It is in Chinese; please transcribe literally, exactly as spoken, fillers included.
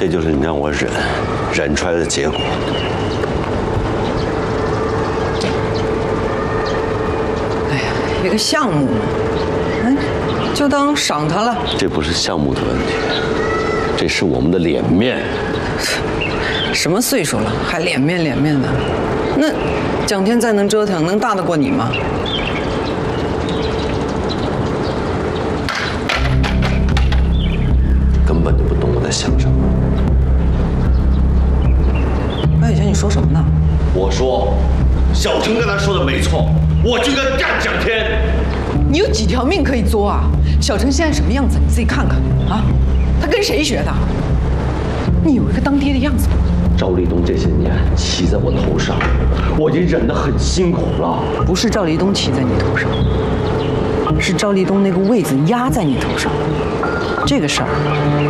这就是你让我忍，忍出来的结果。 哎呀，一个项目，哎，就当赏他了。 这不是项目的问题，这是我们的脸面。 什么岁数了，还脸面脸面的？那蒋天再能折腾，能大得过你吗？ 根本就不懂我在想什么。 白雨轩，你说什么呢？ 我说，小陈刚才说的没错，我就该干蒋天。 你有几条命可以作啊？小陈现在什么样子，你自己看看啊！他跟谁学的？你有一个当爹的样子吗？ 赵立东这些年骑在我头上，我已经忍得很辛苦了。 不是赵立东骑在你头上，是赵立东那个位子压在你头上。这个事儿